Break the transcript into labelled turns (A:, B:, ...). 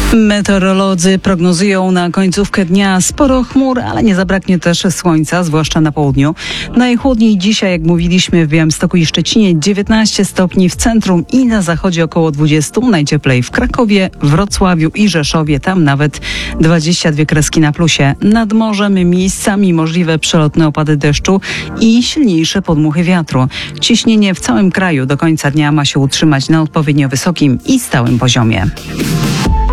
A: Meteorolodzy prognozują na końcówkę dnia sporo chmur, ale nie zabraknie też słońca, zwłaszcza na południu. Najchłodniej dzisiaj, jak mówiliśmy, w Białymstoku i Szczecinie 19 stopni, w centrum i na zachodzie około 20, najcieplej w Krakowie, Wrocławiu i Rzeszowie, tam nawet 22 kreski na plusie. Nad morzem miejscami możliwe przelotne opady deszczu i silniejsze podmuchy wiatru. Ciśnienie w całym kraju do końca dnia ma się utrzymać na odpowiednio wysokim i stałym poziomie.